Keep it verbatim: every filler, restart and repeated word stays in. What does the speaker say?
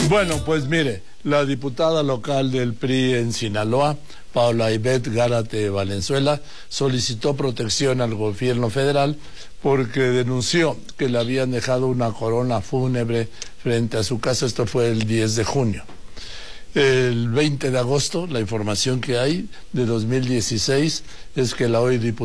Bueno, pues mire, la diputada local del P R I en Sinaloa, Paula Ivette Gárate Valenzuela, solicitó protección al gobierno federal porque denunció que le habían dejado una corona fúnebre frente a su casa. Esto fue el diez de junio. El veinte de agosto, la información que hay de dos mil dieciséis es que la hoy diputada